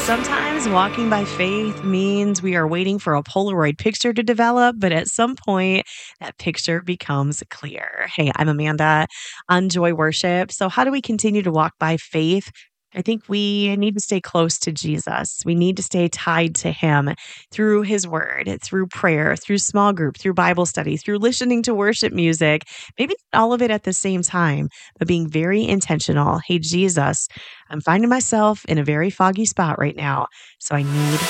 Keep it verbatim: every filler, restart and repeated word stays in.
Sometimes walking by faith means we are waiting for a Polaroid picture to develop, but at some point, that picture becomes clear. Hey, I'm Amanda on Joy Worship. So, how do we continue to walk by faith? I think we need to stay close to Jesus. We need to stay tied to him through his word, through prayer, through small group, through Bible study, through listening to worship music, maybe not all of it at the same time, but being very intentional. Hey, Jesus, I'm finding myself in a very foggy spot right now. So I need